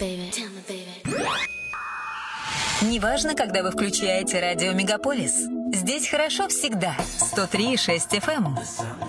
Неважно, когда вы включаете радио «Мегаполис». Здесь хорошо всегда. 103,6 FM.